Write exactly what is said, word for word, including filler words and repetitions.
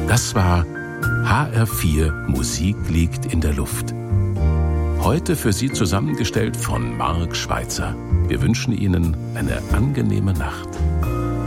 Das war H R vier Musik liegt in der Luft. Heute für Sie zusammengestellt von Marc Schweitzer. Wir wünschen Ihnen eine angenehme Nacht.